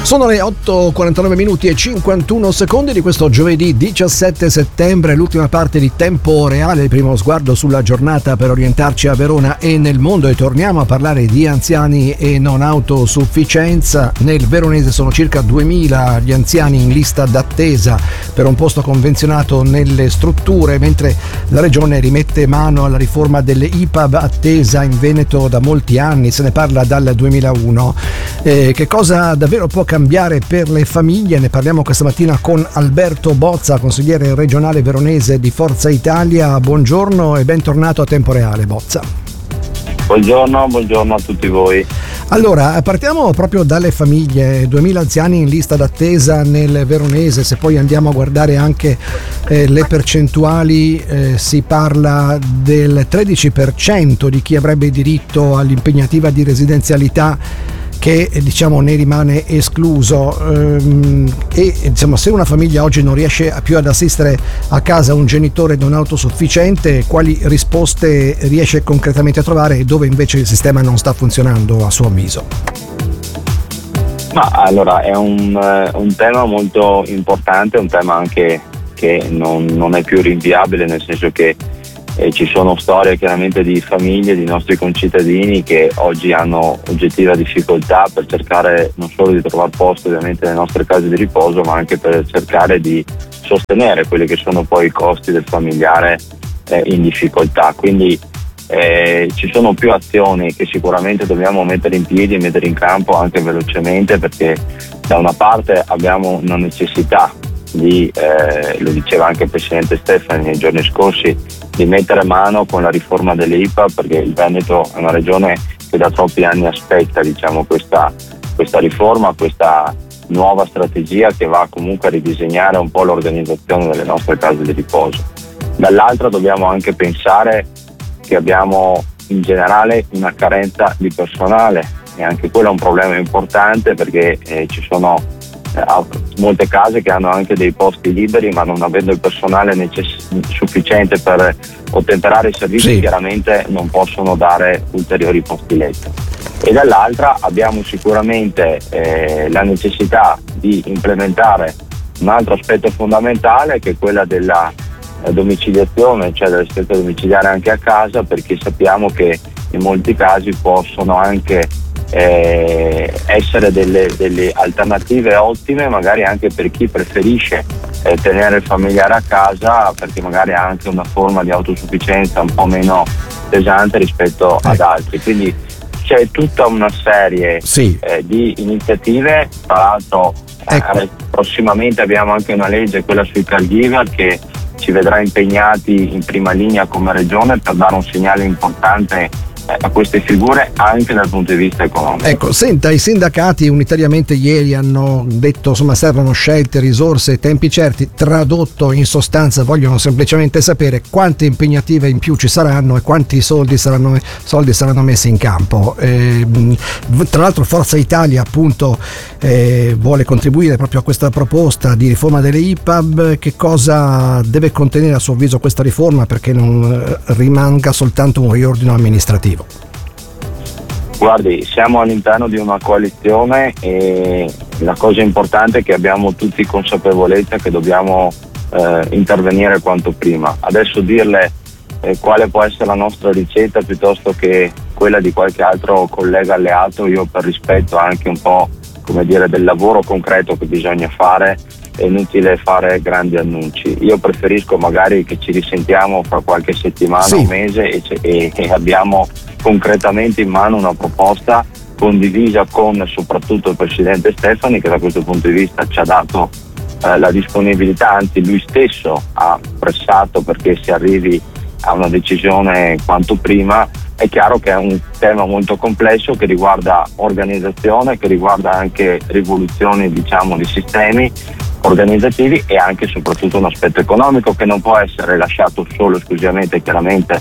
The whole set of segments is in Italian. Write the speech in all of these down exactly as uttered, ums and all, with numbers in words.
Sono le otto e quarantanove minuti e cinquantuno secondi di questo giovedì diciassette settembre, l'ultima parte di Tempo Reale, il primo sguardo sulla giornata per orientarci a Verona e nel mondo, e torniamo a parlare di anziani e non autosufficienza. Nel veronese sono circa duemila gli anziani in lista d'attesa per un posto convenzionato nelle strutture, mentre la regione rimette mano alla riforma delle I P A B attesa in Veneto da molti anni, se ne parla dal duemilauno. Eh, che cosa davvero può cambiare per le famiglie? Ne parliamo questa mattina con Alberto Bozza, consigliere regionale veronese di Forza Italia. Buongiorno e bentornato a Tempo Reale, Bozza. Buongiorno, buongiorno a tutti voi. Allora, partiamo proprio dalle famiglie. duemila anziani in lista d'attesa nel veronese. Se poi andiamo a guardare anche eh, le percentuali, eh, si parla del tredici per cento di chi avrebbe diritto all'impegnativa di residenzialità che diciamo ne rimane escluso, ehm, e insomma, se una famiglia oggi non riesce più ad assistere a casa un genitore non autosufficiente, quali risposte riesce concretamente a trovare e dove invece il sistema non sta funzionando a suo avviso? Ma allora è un, un tema molto importante, un tema anche che non, non è più rinviabile, nel senso che E ci sono storie chiaramente di famiglie, di nostri concittadini che oggi hanno oggettiva difficoltà per cercare non solo di trovare posto ovviamente nelle nostre case di riposo, ma anche per cercare di sostenere quelli che sono poi i costi del familiare eh, in difficoltà. Quindi eh, ci sono più azioni che sicuramente dobbiamo mettere in piedi e mettere in campo anche velocemente, perché da una parte abbiamo una necessità di, eh, lo diceva anche il Presidente Stefani nei giorni scorsi, di mettere mano con la riforma delle I P A, perché il Veneto è una regione che da troppi anni aspetta diciamo questa, questa riforma, questa nuova strategia che va comunque a ridisegnare un po' l'organizzazione delle nostre case di riposo. Dall'altra dobbiamo anche pensare che abbiamo in generale una carenza di personale, e anche quello è un problema importante, perché eh, ci sono molte case che hanno anche dei posti liberi, ma non avendo il personale necess- sufficiente per ottemperare i servizi, sì, chiaramente non possono dare ulteriori posti letto. E dall'altra abbiamo sicuramente eh, la necessità di implementare un altro aspetto fondamentale, che è quella della eh, domiciliazione, cioè dell'assistenza domiciliare anche a casa, perché sappiamo che in molti casi possono anche Eh, essere delle, delle alternative ottime, magari anche per chi preferisce eh, tenere il familiare a casa, perché magari ha anche una forma di autosufficienza un po' meno pesante rispetto eh. ad altri. Quindi c'è tutta una serie sì. eh, di iniziative. Tra l'altro ecco. eh, prossimamente abbiamo anche una legge, quella sui caregiver, che ci vedrà impegnati in prima linea come regione per dare un segnale importante a queste figure anche dal punto di vista economico. Ecco, senta, i sindacati unitariamente ieri hanno detto insomma servono scelte, risorse, tempi certi. Tradotto in sostanza vogliono semplicemente sapere quante impegnative in più ci saranno e quanti soldi saranno, soldi saranno messi in campo. Eh, tra l'altro Forza Italia appunto eh, vuole contribuire proprio a questa proposta di riforma delle I P A B. Che cosa deve contenere a suo avviso questa riforma, perché non rimanga soltanto un riordino amministrativo? Guardi, siamo all'interno di una coalizione e la cosa importante è che abbiamo tutti consapevolezza che dobbiamo eh, intervenire quanto prima. Adesso dirle eh, quale può essere la nostra ricetta piuttosto che quella di qualche altro collega alleato, io per rispetto anche un po' come dire del lavoro concreto che bisogna fare, è inutile fare grandi annunci. Io preferisco magari che ci risentiamo fra qualche settimana o sì. mese e, e, e abbiamo concretamente in mano una proposta condivisa con soprattutto il Presidente Stefani, che da questo punto di vista ci ha dato eh, la disponibilità, anzi lui stesso ha pressato perché si arrivi a una decisione quanto prima. È chiaro che è un tema molto complesso che riguarda organizzazione, che riguarda anche rivoluzioni diciamo di sistemi organizzativi e anche e soprattutto un aspetto economico che non può essere lasciato solo esclusivamente chiaramente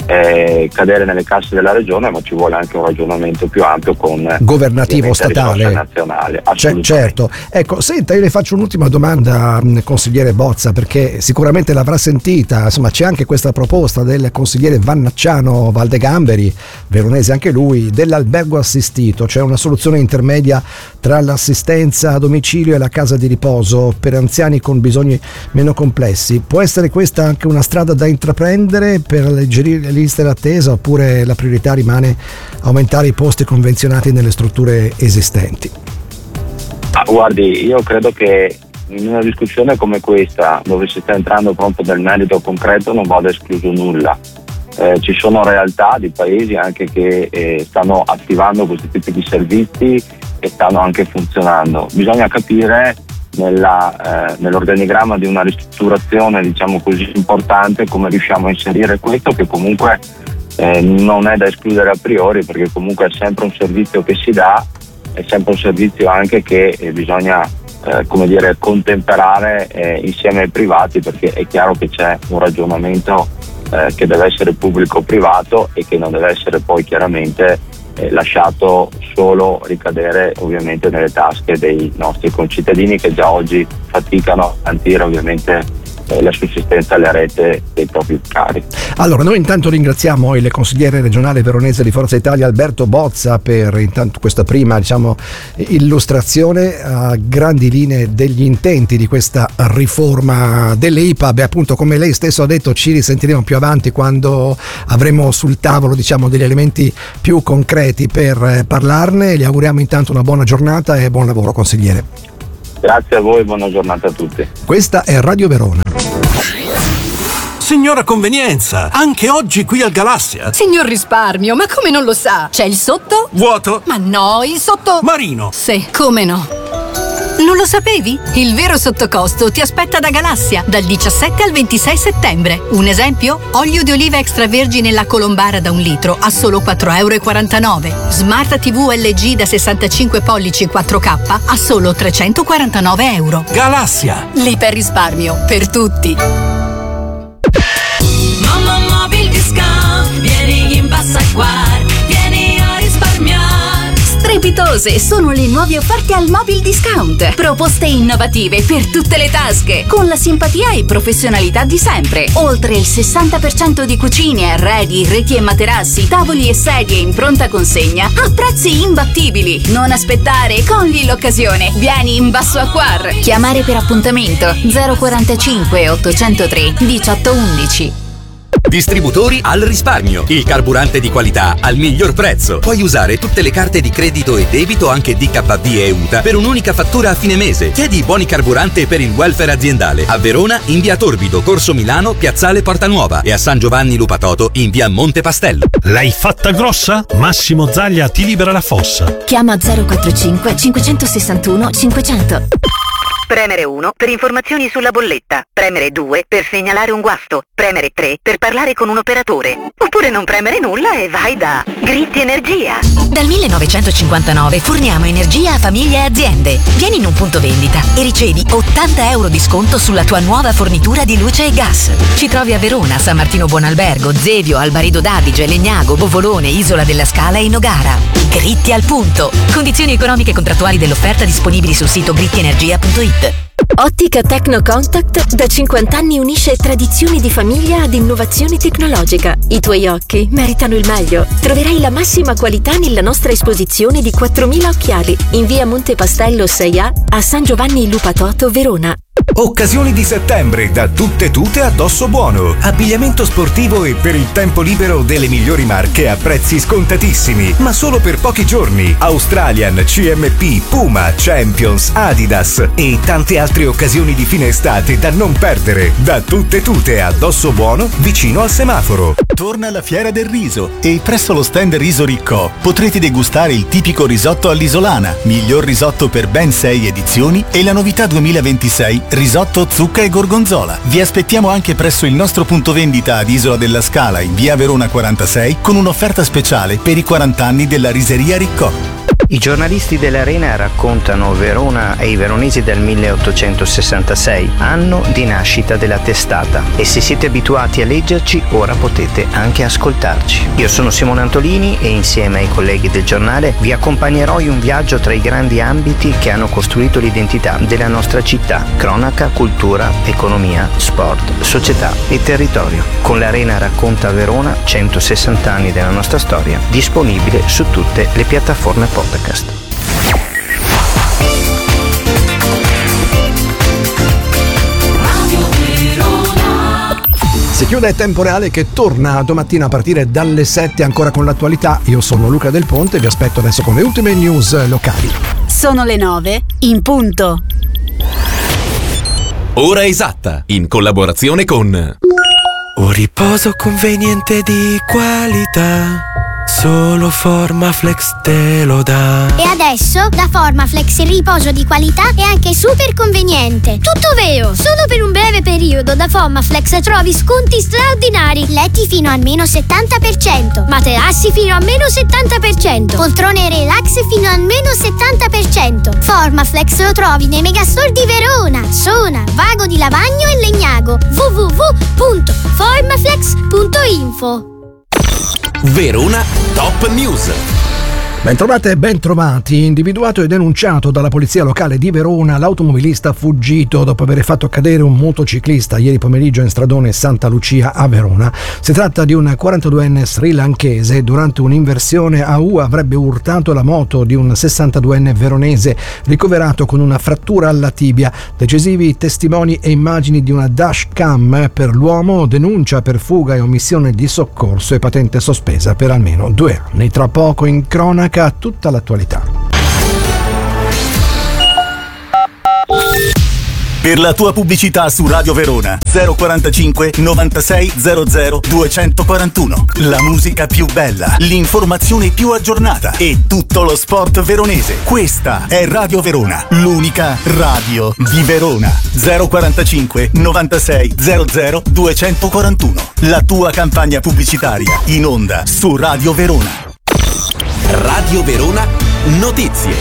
eh, cadere nelle casse della regione, ma ci vuole anche un ragionamento più ampio con governativo statale nazionale. C- certo. Ecco, senta, io le faccio un'ultima domanda, consigliere Bozza, perché sicuramente l'avrà sentita, insomma c'è anche questa proposta del consigliere Vannacciano Valdegamberi, veronese anche lui, dell'albergo assistito, cioè una soluzione intermedia tra l'assistenza a domicilio e la casa di riposo per anziani con bisogni meno complessi. Può essere questa anche una strada da intraprendere per alleggerire le liste d'attesa, oppure la priorità rimane aumentare i posti convenzionati nelle strutture esistenti? Ah, guardi, io credo che in una discussione come questa, dove si sta entrando proprio nel merito concreto, non vada escluso nulla. Eh, ci sono realtà di paesi anche che eh, stanno attivando questi tipi di servizi e stanno anche funzionando. Bisogna capire nella, eh, nell'organigramma di una ristrutturazione, diciamo così, importante, come riusciamo a inserire questo, che comunque eh, non è da escludere a priori, perché comunque è sempre un servizio che si dà, è sempre un servizio anche che eh, bisogna eh, come dire contemperare eh, insieme ai privati, perché è chiaro che c'è un ragionamento eh, che deve essere pubblico-privato e che non deve essere poi chiaramente eh, lasciato solo ricadere ovviamente nelle tasche dei nostri concittadini, che già oggi faticano a garantire ovviamente la sussistenza alle rete dei propri cari. Allora, noi intanto ringraziamo il consigliere regionale veronese di Forza Italia Alberto Bozza per intanto questa prima, diciamo, illustrazione a grandi linee degli intenti di questa riforma delle I P A B. Appunto, come lei stesso ha detto, ci risentiremo più avanti quando avremo sul tavolo, diciamo, degli elementi più concreti per parlarne. Gli auguriamo intanto una buona giornata e buon lavoro, consigliere. Grazie a voi, buona giornata a tutti. Questa è Radio Verona. Signora Convenienza, anche oggi qui al Galassia. Signor Risparmio, ma come non lo sa? C'è il sotto? Vuoto? Ma no, il sotto... Marino. Sì, come no. Non lo sapevi? Il vero sottocosto ti aspetta da Galassia dal diciassette al ventisei settembre. Un esempio? Olio di oliva extravergine La Colombara da un litro a solo quattro e quarantanove euro. Smart tivù L G da sessantacinque pollici quattro K a solo trecentoquarantanove euro. Galassia. L'iperrisparmio per tutti. Mamma Mobil Discount, vieni in Passaguar, vieni a risparmiare. Strepitose sono le nuove offerte al Mobil Discount. Proposte innovative per tutte le tasche, con la simpatia e professionalità di sempre. Oltre il sessanta per cento di cucine, arredi, reti e materassi, tavoli e sedie in pronta consegna a prezzi imbattibili. Non aspettare, cogli l'occasione. Vieni in Basso Acquar. Chiamare per appuntamento zero quarantacinque ottocentotre diciotto undici. Distributori al risparmio, il carburante di qualità al miglior prezzo. Puoi usare tutte le carte di credito e debito, anche D K B e U T A, per un'unica fattura a fine mese. Chiedi i buoni carburante per il welfare aziendale a Verona in via Torbido, Corso Milano, Piazzale Porta Nuova, e a San Giovanni Lupatoto in via Monte Pastello. L'hai fatta grossa? Massimo Zaglia ti libera la fossa. Chiama zero quarantacinque cinquecentosessantuno cinquecento. Premere uno per informazioni sulla bolletta, premere due per segnalare un guasto, premere tre per parlare con un operatore, oppure non premere nulla e vai da Gritti Energia. Dal millenovecentocinquantanove forniamo energia a famiglie e aziende. Vieni in un punto vendita e ricevi ottanta euro di sconto sulla tua nuova fornitura di luce e gas. Ci trovi a Verona, San Martino Buonalbergo, Zevio, Albarido d'Adige, Legnago, Bovolone, Isola della Scala e Nogara. Gritti al punto. Condizioni economiche e contrattuali dell'offerta disponibili sul sito grittienergia punto it. Ottica Techno Contact da cinquanta anni unisce tradizioni di famiglia ad innovazione tecnologica. I tuoi occhi meritano il meglio. Troverai la massima qualità nella nostra esposizione di quattromila occhiali in via Monte Pastello sei A a San Giovanni Lupatoto, Verona. Occasioni di settembre da Tutte Tute a Dosso Buono. Abbigliamento sportivo e per il tempo libero delle migliori marche a prezzi scontatissimi, ma solo per pochi giorni. Australian, C M P, Puma, Champions, Adidas e tante altre occasioni di fine estate da non perdere. Da Tutte Tute a Dosso Buono, vicino al semaforo. Torna la Fiera del Riso e presso lo stand Riso Riccò potrete degustare il tipico risotto all'isolana, miglior risotto per ben sei edizioni, e la novità duemilaventisei risotto zucca e gorgonzola. Vi aspettiamo anche presso il nostro punto vendita ad Isola della Scala in via Verona quarantasei con un'offerta speciale per i quaranta anni della Riseria Riccò. I giornalisti dell'Arena raccontano Verona e i veronesi del milleottocentosessantasei, anno di nascita della testata. E se siete abituati a leggerci, ora potete anche ascoltarci. Io sono Simone Antolini e insieme ai colleghi del giornale vi accompagnerò in un viaggio tra i grandi ambiti che hanno costruito l'identità della nostra città: cronaca, cultura, economia, sport, società e territorio. Con l'Arena racconta Verona, centosessanta anni della nostra storia, disponibile su tutte le piattaforme podcast. Si chiude Tempo Reale che torna domattina a partire dalle sette ancora con l'attualità. Io sono Luca Del Ponte e vi aspetto adesso con le ultime news locali. Sono le nove in punto. Ora esatta, in collaborazione con un riposo conveniente di qualità. Solo Formaflex te lo dà. E adesso da Formaflex il riposo di qualità è anche super conveniente. Tutto vero! Solo per un breve periodo da Formaflex trovi sconti straordinari. Letti fino al meno settanta per cento, materassi fino al meno settanta per cento, poltrone relax fino al meno settanta per cento. Formaflex lo trovi nei megastore di Verona, Sona, Vago di Lavagno e Legnago. w w w punto formaflex punto info. Verona Top News. Bentrovate e bentrovati. Individuato e denunciato dalla polizia locale di Verona, l'automobilista fuggito dopo aver fatto cadere un motociclista ieri pomeriggio in stradone Santa Lucia a Verona. Si tratta di un quarantaduenne srilanchese. Durante un'inversione a U avrebbe urtato la moto di un sessantaduenne veronese ricoverato con una frattura alla tibia. Decisivi testimoni e immagini di una dashcam per l'uomo, denuncia per fuga e omissione di soccorso e patente sospesa per almeno due anni. Tra poco in cronaca tutta l'attualità. Per la tua pubblicità su Radio Verona zero quarantacinque novantasei zero zero duecentoquarantuno. La musica più bella, l'informazione più aggiornata e tutto lo sport veronese. Questa è Radio Verona, l'unica radio di Verona. zero quarantacinque novantasei zero zero duecentoquarantuno. La tua campagna pubblicitaria in onda su Radio Verona. Radio Verona Notizie.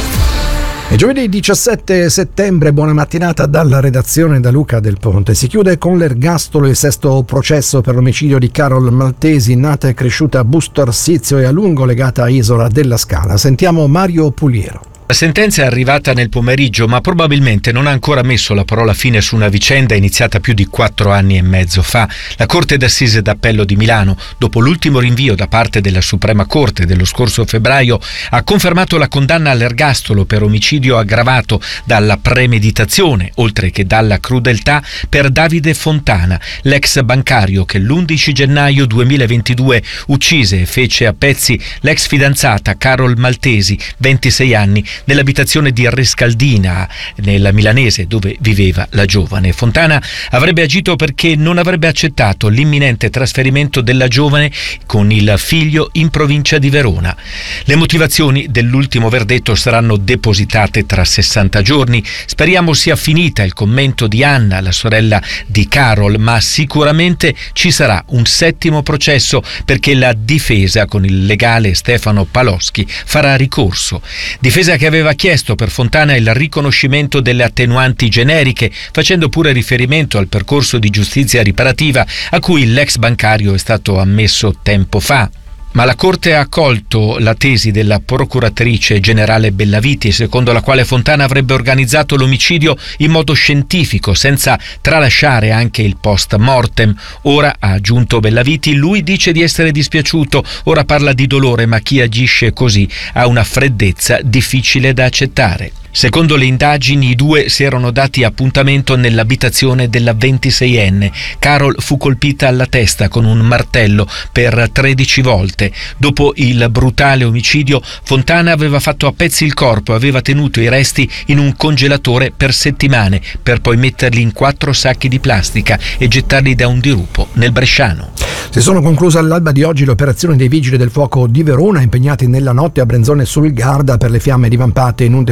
È giovedì diciassette settembre, buona mattinata dalla redazione da Luca Del Ponte. Si chiude con l'ergastolo il sesto processo per l'omicidio di Carol Maltesi, nata e cresciuta a Busto Arsizio e a lungo legata a Isola della Scala. Sentiamo Mario Puliero. La sentenza è arrivata nel pomeriggio, ma probabilmente non ha ancora messo la parola fine su una vicenda iniziata più di quattro anni e mezzo fa. La Corte d'Assise d'Appello di Milano, dopo l'ultimo rinvio da parte della Suprema Corte dello scorso febbraio, ha confermato la condanna all'ergastolo per omicidio aggravato dalla premeditazione, oltre che dalla crudeltà, per Davide Fontana, l'ex bancario che l'undici gennaio duemilaventidue uccise e fece a pezzi l'ex fidanzata Carol Maltesi, ventisei anni, nell'abitazione di Rescaldina, nella Milanese, dove viveva la giovane. Fontana avrebbe agito perché non avrebbe accettato l'imminente trasferimento della giovane con il figlio in provincia di Verona. Le motivazioni dell'ultimo verdetto saranno depositate tra sessanta giorni. Speriamo sia finita il commento di Anna, la sorella di Carol, ma sicuramente ci sarà un settimo processo perché la difesa, con il legale Stefano Paloschi, farà ricorso. Difesa che aveva chiesto per Fontana il riconoscimento delle attenuanti generiche, facendo pure riferimento al percorso di giustizia riparativa a cui l'ex bancario è stato ammesso tempo fa. Ma la Corte ha accolto la tesi della procuratrice generale Bellaviti, secondo la quale Fontana avrebbe organizzato l'omicidio in modo scientifico, senza tralasciare anche il post mortem. Ora, ha aggiunto Bellaviti, lui dice di essere dispiaciuto, ora parla di dolore, ma chi agisce così ha una freddezza difficile da accettare. Secondo le indagini, i due si erano dati appuntamento nell'abitazione della ventiseienne. Carol fu colpita alla testa con un martello per tredici volte. Dopo il brutale omicidio, Fontana aveva fatto a pezzi il corpo e aveva tenuto i resti in un congelatore per settimane, per poi metterli in quattro sacchi di plastica e gettarli da un dirupo nel Bresciano. Si sono concluse all'alba di oggi le operazioni dei Vigili del Fuoco di Verona, impegnati nella notte a Brenzone sul Garda per le fiamme divampate in un deposito di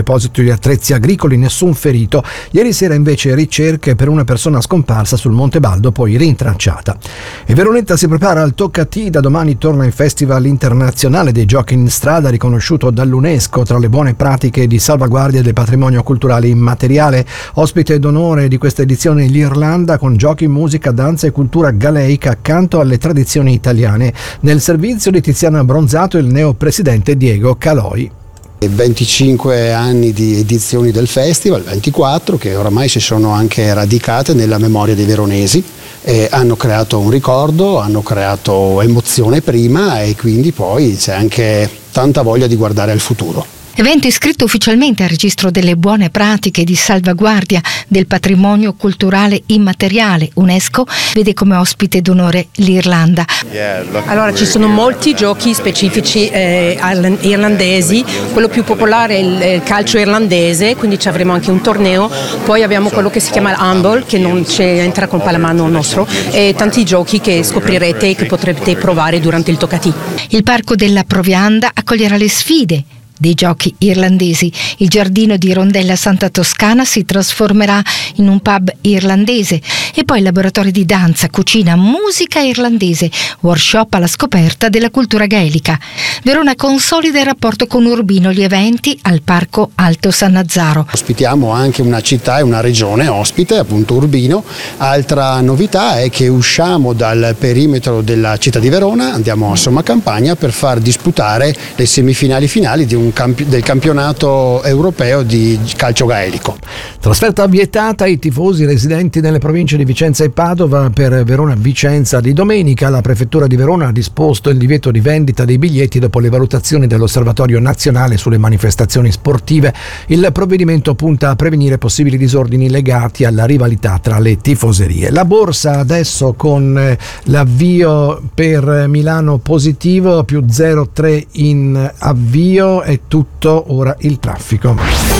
sugli attrezzi agricoli, nessun ferito. Ieri sera invece ricerche per una persona scomparsa sul Monte Baldo, poi rintracciata. E Veronetta si prepara al Toccati, da domani torna il Festival internazionale dei giochi in strada, riconosciuto dall'UNESCO tra le buone pratiche di salvaguardia del patrimonio culturale immateriale. Ospite d'onore di questa edizione l'Irlanda, con giochi, musica, danza e cultura galeica accanto alle tradizioni italiane. Nel servizio di Tiziana Bronzato il neopresidente Diego Caloi. venticinque anni di edizioni del festival, ventiquattro, che oramai si sono anche radicate nella memoria dei veronesi, eh, hanno creato un ricordo, hanno creato emozione prima e quindi poi c'è anche tanta voglia di guardare al futuro. Evento iscritto ufficialmente al registro delle buone pratiche di salvaguardia del patrimonio culturale immateriale. UNESCO vede come ospite d'onore l'Irlanda. Allora, ci sono molti giochi specifici eh, irlandesi, quello più popolare è il, il calcio irlandese, quindi ci avremo anche un torneo, poi abbiamo quello che si chiama l'handball, che non c'entra con pallamano nostro, e tanti giochi che scoprirete e che potrete provare durante il Toccati. Il Parco della Provianda accoglierà le sfide dei giochi irlandesi. Il giardino di Rondella Santa Toscana si trasformerà in un pub irlandese, e poi laboratori di danza, cucina, musica irlandese, workshop alla scoperta della cultura gaelica. Verona consolida il rapporto con Urbino, gli eventi al Parco Alto Sannazzaro. Ospitiamo anche una città e una regione ospite, appunto Urbino. Altra novità è che usciamo dal perimetro della città di Verona, andiamo a Somma Campagna per far disputare le semifinali finali di un campi- del campionato europeo di calcio gaelico. Trasferta vietata ai tifosi residenti nelle province di Vicenza e Padova per Verona-Vicenza di domenica. La prefettura di Verona ha disposto il divieto di vendita dei biglietti dopo le valutazioni dell'Osservatorio Nazionale sulle manifestazioni sportive. Il provvedimento punta a prevenire possibili disordini legati alla rivalità tra le tifoserie. La borsa adesso con l'avvio per Milano positivo, più zero virgola tre in avvio. È tutto, ora il traffico.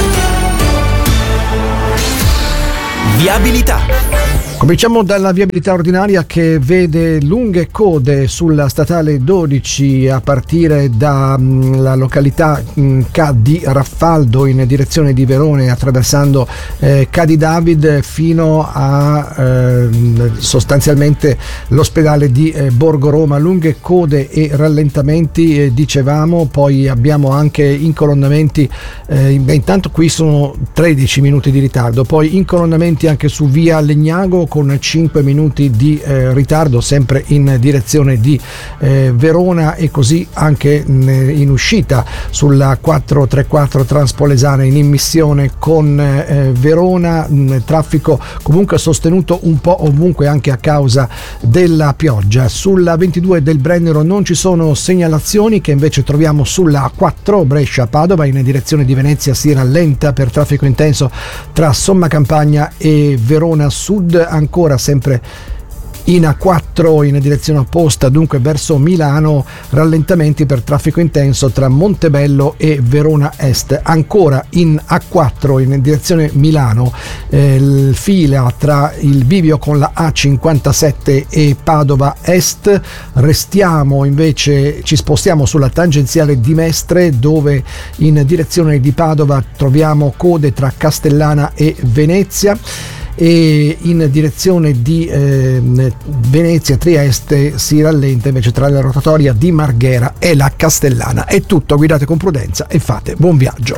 Viabilità. Cominciamo dalla viabilità ordinaria, che vede lunghe code sulla statale dodici a partire dalla località mh, Ca di Raffaldo in direzione di Verona, attraversando eh, Ca di David fino a eh, sostanzialmente l'ospedale di eh, Borgo Roma. Lunghe code e rallentamenti, eh, dicevamo. Poi abbiamo anche incolonnamenti, eh, intanto qui sono tredici minuti di ritardo, poi incolonnamenti anche su via Legnago con cinque minuti di eh, ritardo, sempre in direzione di eh, Verona, e così anche in, in uscita sulla quattrocentotrentaquattro Transpolesana in immissione con eh, Verona. Mh, traffico comunque sostenuto un po' ovunque, anche a causa della pioggia. Sulla ventidue del Brennero non ci sono segnalazioni, che invece troviamo sulla quattro Brescia-Padova in direzione di Venezia. Si rallenta per traffico intenso tra Somma Campagna e Verona Sud. Ancora sempre in A quattro in direzione opposta, dunque verso Milano, rallentamenti per traffico intenso tra Montebello e Verona Est. Ancora in A quattro in direzione Milano, eh, fila tra il bivio con la A cinquantasette e Padova Est. Restiamo invece, ci spostiamo sulla tangenziale di Mestre, dove in direzione di Padova troviamo code tra Castellana e Venezia, e in direzione di eh, Venezia Trieste si rallenta invece tra la rotatoria di Marghera e la Castellana. È tutto, guidate con prudenza e fate buon viaggio.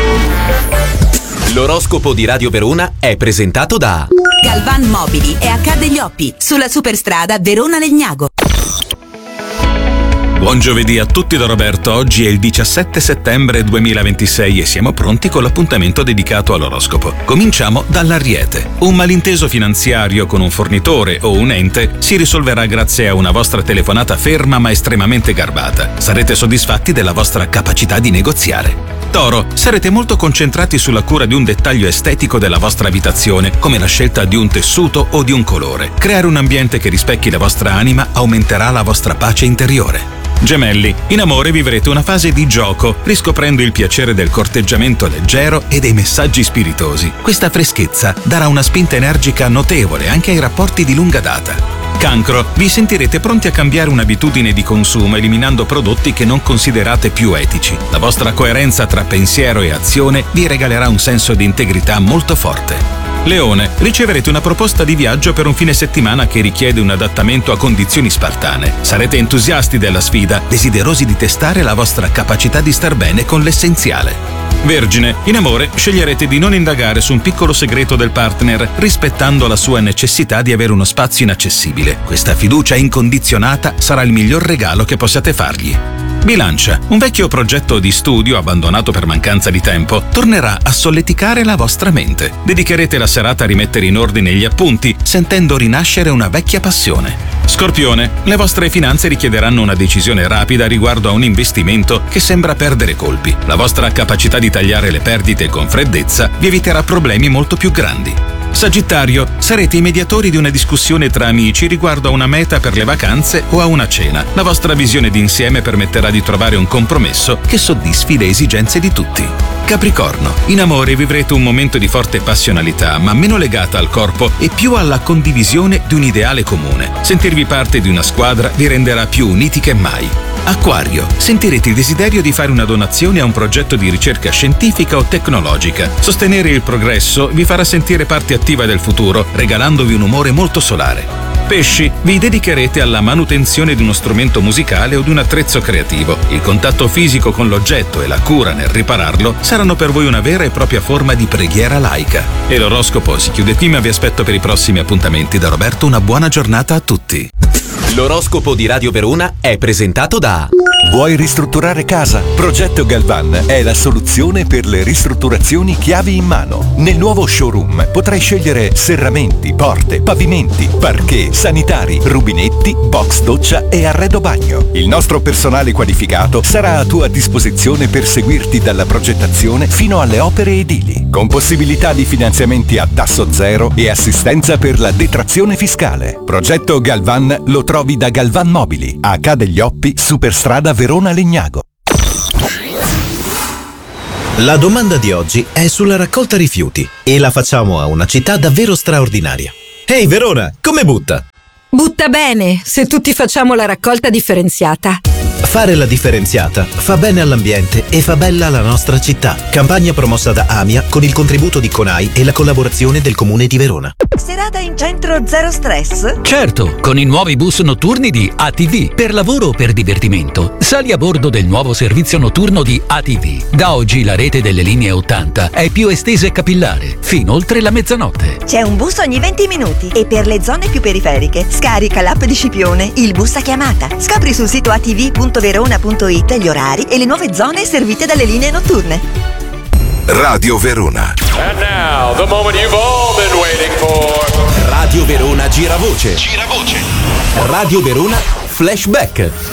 L'oroscopo di Radio Verona è presentato da Galvan Mobili e H degli Oppi, sulla superstrada Verona-Legnago. Buon giovedì a tutti da Roberto. Oggi è il diciassette settembre duemilaventisei e siamo pronti con l'appuntamento dedicato all'oroscopo. Cominciamo dall'Ariete. Un malinteso finanziario con un fornitore o un ente si risolverà grazie a una vostra telefonata ferma ma estremamente garbata. Sarete soddisfatti della vostra capacità di negoziare. Toro, sarete molto concentrati sulla cura di un dettaglio estetico della vostra abitazione, come la scelta di un tessuto o di un colore. Creare un ambiente che rispecchi la vostra anima aumenterà la vostra pace interiore. Gemelli, in amore vivrete una fase di gioco, riscoprendo il piacere del corteggiamento leggero e dei messaggi spiritosi. Questa freschezza darà una spinta energica notevole anche ai rapporti di lunga data. Cancro, vi sentirete pronti a cambiare un'abitudine di consumo eliminando prodotti che non considerate più etici. La vostra coerenza tra pensiero e azione vi regalerà un senso di integrità molto forte. Leone, riceverete una proposta di viaggio per un fine settimana che richiede un adattamento a condizioni spartane. Sarete entusiasti della sfida, desiderosi di testare la vostra capacità di star bene con l'essenziale. Vergine, in amore sceglierete di non indagare su un piccolo segreto del partner, rispettando la sua necessità di avere uno spazio inaccessibile. Questa fiducia incondizionata sarà il miglior regalo che possiate fargli. Bilancia, un vecchio progetto di studio abbandonato per mancanza di tempo tornerà a solleticare la vostra mente. Dedicherete la serata a rimettere in ordine gli appunti, sentendo rinascere una vecchia passione. Scorpione, le vostre finanze richiederanno una decisione rapida riguardo a un investimento che sembra perdere colpi. La vostra capacità di tagliare le perdite con freddezza vi eviterà problemi molto più grandi. Sagittario, sarete i mediatori di una discussione tra amici riguardo a una meta per le vacanze o a una cena. La vostra visione d'insieme permetterà di trovare un compromesso che soddisfi le esigenze di tutti. Capricorno, in amore vivrete un momento di forte passionalità, ma meno legata al corpo e più alla condivisione di un ideale comune. Sentirvi parte di una squadra vi renderà più uniti che mai. Acquario, sentirete il desiderio di fare una donazione a un progetto di ricerca scientifica o tecnologica. Sostenere il progresso vi farà sentire parte attiva del futuro, regalandovi un umore molto solare. Pesci, vi dedicherete alla manutenzione di uno strumento musicale o di un attrezzo creativo. Il contatto fisico con l'oggetto e la cura nel ripararlo saranno per voi una vera e propria forma di preghiera laica. E l'oroscopo si chiude qui, ma vi aspetto per i prossimi appuntamenti. Da Roberto una buona giornata a tutti. L'oroscopo di Radio Verona è presentato da... Vuoi ristrutturare casa? Progetto Galvan è la soluzione per le ristrutturazioni chiavi in mano. Nel nuovo showroom potrai scegliere serramenti, porte, pavimenti, parquet, sanitari, rubinetti, box doccia e arredo bagno. Il nostro personale qualificato sarà a tua disposizione per seguirti dalla progettazione fino alle opere edili, con possibilità di finanziamenti a tasso zero e assistenza per la detrazione fiscale. Progetto Galvan lo trovi da Galvan Mobili, a Ca' degli Oppi, Superstrada Verona Legnago. La domanda di oggi è sulla raccolta rifiuti e la facciamo a una città davvero straordinaria. Ehi Verona, come butta? Butta bene, se tutti facciamo la raccolta differenziata. Fare la differenziata fa bene all'ambiente e fa bella la nostra città. Campagna promossa da AMIA con il contributo di CONAI e la collaborazione del Comune di Verona. Serata in centro zero stress? Certo, con i nuovi bus notturni di A T V. Per lavoro o per divertimento, sali a bordo del nuovo servizio notturno di A T V. Da oggi la rete delle linee ottanta è più estesa e capillare, fino oltre la mezzanotte. C'è un bus ogni venti minuti e per le zone più periferiche scarica l'app di Scipione, il bus a chiamata. Scopri sul sito a t v punto verona punto it gli orari e le nuove zone servite dalle linee notturne. Radio Verona. And now, the moment you've all been waiting for. Radio Verona Giravoce. Giravoce. Radio Verona Flashback.